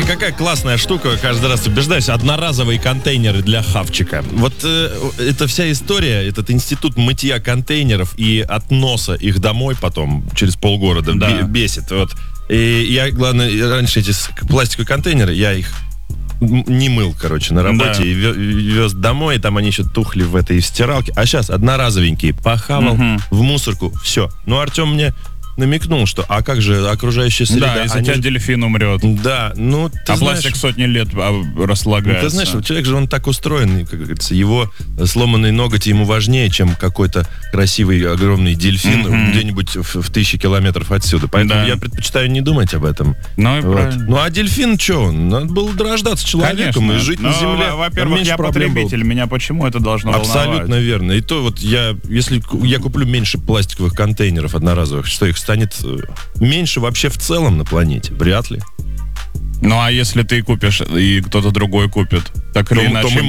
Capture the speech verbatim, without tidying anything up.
какая классная штука, каждый раз убеждаюсь, одноразовые контейнеры для хавчика. Вот э, эта вся история, этот институт мытья контейнеров и относа их домой потом, через полгорода, да. бесит. Вот. И я, главное, раньше эти пластиковые контейнеры, я их не мыл, короче, на работе, да. и вез домой, и там они еще тухли в этой стиралке. А сейчас одноразовенькие, похавал, угу. в мусорку, все. Ну, Артем мне намекнул, что а как же окружающая среда? Да, из-за они... тебя дельфин умрет. Да, ну ты А знаешь... пластик сотни лет раслагается. Ну, ты знаешь, человек же он так устроен, как говорится, его сломанный ноготь ему важнее, чем какой-то красивый огромный дельфин mm-hmm. где-нибудь в, в тысячи километров отсюда. Поэтому да. я предпочитаю не думать об этом. Ну, и вот. Ну а дельфин что? Он надо было рождаться человеком. Конечно. И жить Но, на земле. Во-первых, я потребитель, меня почему это должно волновать? Абсолютно верно. И то вот я, если я куплю меньше пластиковых контейнеров одноразовых, что их станет меньше вообще в целом на планете? Вряд ли. Ну, а если ты купишь, и кто-то другой купит, так или то, иначе... То мы